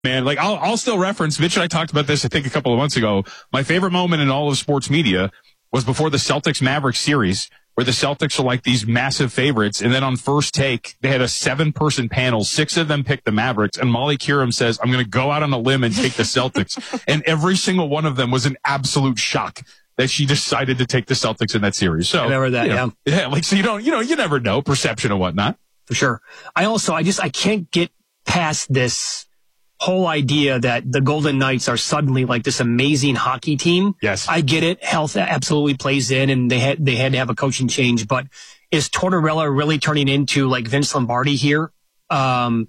Man, like I'll still reference, Mitch and I talked about this, I think, a couple of months ago. My favorite moment in all of sports media was before the Celtics Mavericks series, where the Celtics are like these massive favorites. And then on First Take, they had a 7-person panel. 6 of them picked the Mavericks. And Molly Qerim says, I'm going to go out on a limb and take the Celtics. And every single one of them was an absolute shock that she decided to take the Celtics in that series. So, I remember that, yeah. Like, so you never know, perception and whatnot. For sure. I can't get past this whole idea that the Golden Knights are suddenly like this amazing hockey team. Yes. I get it. Health absolutely plays in, and they had to have a coaching change, but is Tortorella really turning into like Vince Lombardi here? Or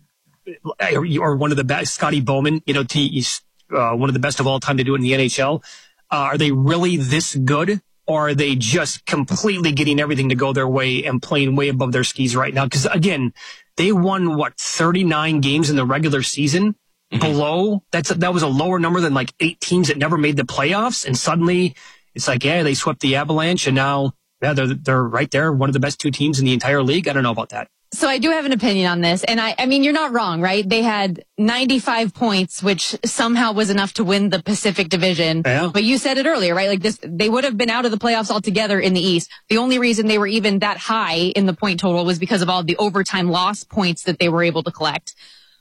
one of the best, Scotty Bowman, he's one of the best of all time to do it in the NHL. Are they really this good? Or are they just completely getting everything to go their way and playing way above their skis right now? Because again, they won 39 games in the regular season. Below that was a lower number than like 8 teams that never made the playoffs. And suddenly it's like, yeah, they swept the Avalanche, and now they're right there, one of the best 2 teams in the entire league. I don't know about that. So I do have an opinion on this. And I mean, you're not wrong, right? They had 95 points, which somehow was enough to win the Pacific Division. Yeah. But you said it earlier, right? Like they would have been out of the playoffs altogether in the East. The only reason they were even that high in the point total was because of all the overtime loss points that they were able to collect.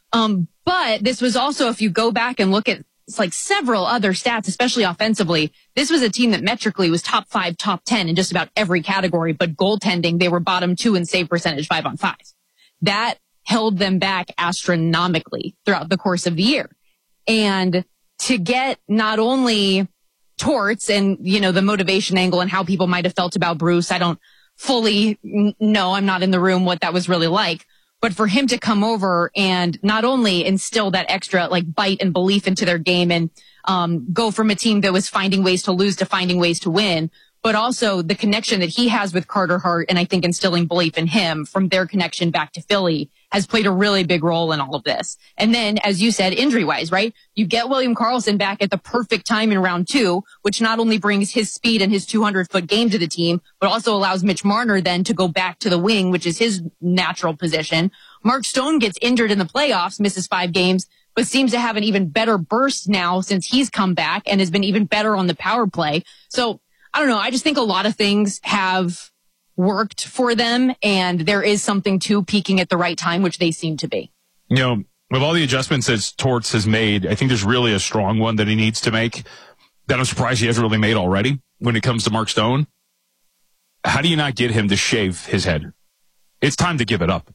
But this was also, if you go back and look at like several other stats, especially offensively, this was a team that metrically was top 5, top 10 in just about every category. But goaltending, they were bottom 2 in save percentage 5-on-5. That held them back astronomically throughout the course of the year. And to get not only Torts and, the motivation angle and how people might have felt about Bruce, I don't fully know, I'm not in the room, what that was really like. But for him to come over and not only instill that extra like bite and belief into their game and go from a team that was finding ways to lose to finding ways to win, but also the connection that he has with Carter Hart, and I think instilling belief in him from their connection back to Philly has played a really big role in all of this. And then, as you said, injury-wise, right? You get William Karlsson back at the perfect time in round 2, which not only brings his speed and his 200-foot game to the team, but also allows Mitch Marner then to go back to the wing, which is his natural position. Mark Stone gets injured in the playoffs, misses 5 games, but seems to have an even better burst now since he's come back and has been even better on the power play. So, I don't know. I just think a lot of things have worked for them, and there is something to peaking at the right time, which they seem to be. With all the adjustments that Torts has made, I think there's really a strong one that he needs to make that I'm surprised he hasn't really made already when it comes to Mark Stone. How do you not get him to shave his head? It's time to give it up.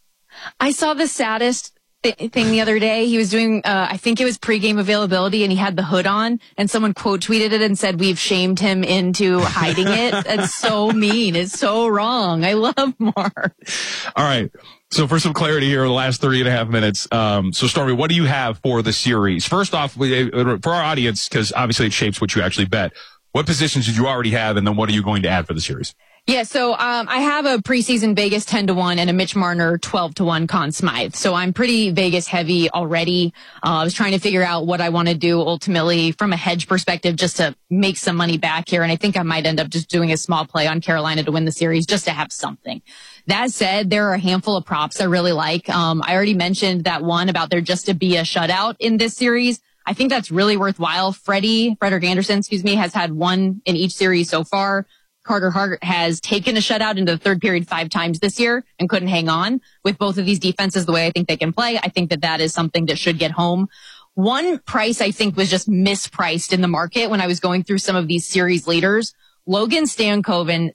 I saw the saddest thing the other day. He was doing, I think it was pregame availability, and he had the hood on, and someone quote tweeted it and said, "We've shamed him into hiding it." That's so mean. It's so wrong. I love Mark. All right. So for some clarity here, the last 3.5 minutes. So Stormy, what do you have for the series? First off, for our audience, because obviously it shapes what you actually bet, what positions did you already have, and then what are you going to add for the series? Yeah, so I have a preseason Vegas 10-1 and a Mitch Marner 12-1 Conn Smythe. So I'm pretty Vegas heavy already. I was trying to figure out what I want to do ultimately from a hedge perspective just to make some money back here. And I think I might end up just doing a small play on Carolina to win the series just to have something. That said, there are a handful of props I really like. I already mentioned that one about there just to be a shutout in this series. I think that's really worthwhile. Frederick Anderson, has had one in each series so far. Carter Hart has taken a shutout into the third period 5 times this year and couldn't hang on with both of these defenses the way I think they can play. I think that is something that should get home. One price I think was just mispriced in the market when I was going through some of these series leaders. Logan Stankoven,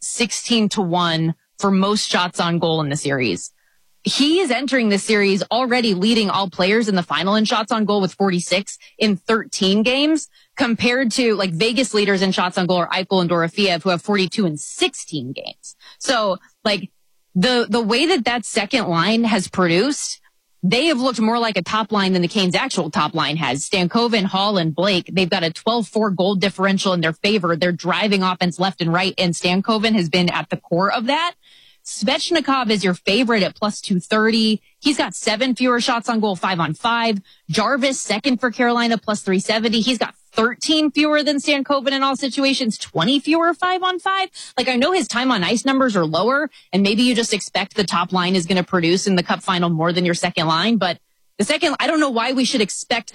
16-1 for most shots on goal in the series. He is entering this series already leading all players in the final in shots on goal with 46 in 13 games, compared to like Vegas leaders in shots on goal are Eichel and Dorofeev, who have 42 in 16 games. So like the way that second line has produced, they have looked more like a top line than the Canes' actual top line has. Stankoven, Hall, and Blake, they've got a 12-4 goal differential in their favor. They're driving offense left and right, and Stankoven has been at the core of that. Svechnikov is your favorite at plus 230. He's got 7 fewer shots on goal, 5-on-5. Jarvis, second for Carolina, plus 370. He's got 13 fewer than Stankoven in all situations, 20 fewer 5-on-5. Like, I know his time on ice numbers are lower, and maybe you just expect the top line is going to produce in the cup final more than your second line, but The second, I don't know why we should expect